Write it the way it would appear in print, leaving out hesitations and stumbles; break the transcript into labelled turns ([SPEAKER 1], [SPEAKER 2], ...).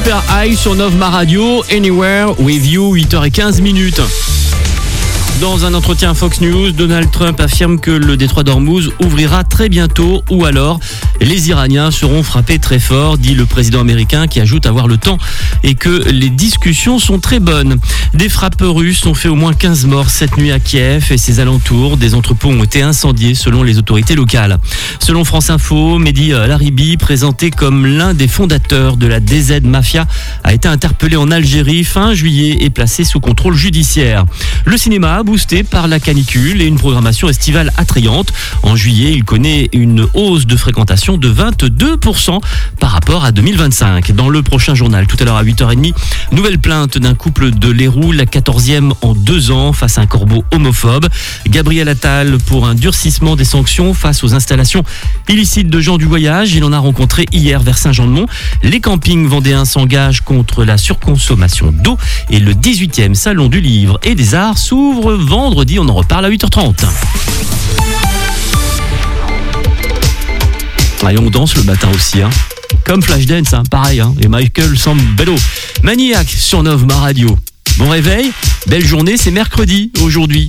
[SPEAKER 1] Super High sur Nova Radio, Anywhere With You, 8h15. Dans un entretien à Fox News, Donald Trump affirme que le détroit d'Ormuz ouvrira très bientôt ou alors les Iraniens seront frappés très fort, dit le président américain qui ajoute avoir le temps et que les discussions sont très bonnes. Des frappes russes ont fait au moins 15 morts cette nuit à Kiev et ses alentours. Des entrepôts ont été incendiés selon les autorités locales. Selon France Info, Mehdi Laribi, présenté comme l'un des fondateurs de la DZ Mafia, a été interpellé en Algérie fin juillet et placé sous contrôle judiciaire. Le cinéma boosté par la canicule et une programmation estivale attrayante. En juillet, il connaît une hausse de fréquentation de 22% par rapport à 2025. Dans le prochain journal, tout à l'heure à 8h30, nouvelle plainte d'un couple de l'Hérault, la 14e en 2 ans face à un corbeau homophobe. Gabriel Attal pour un durcissement des sanctions face aux installations illicites de gens du voyage. Il en a rencontré hier vers Saint-Jean-de-Mont. Les campings vendéens s'engagent contre la surconsommation d'eau et le 18e salon du livre et des arts s'ouvre vendredi. On en reparle à 8h30. Et on danse le matin aussi, comme Flashdance, pareil, et Michael Sambello. Maniac sur Nova Radio. Bon réveil, belle journée, c'est mercredi aujourd'hui.